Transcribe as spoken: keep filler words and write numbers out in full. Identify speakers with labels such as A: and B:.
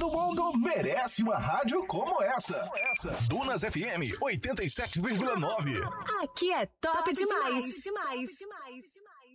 A: Todo mundo merece uma rádio como essa. Dunas F M oitenta e sete vírgula nove.
B: Aqui é top, top demais. demais, demais, demais, demais.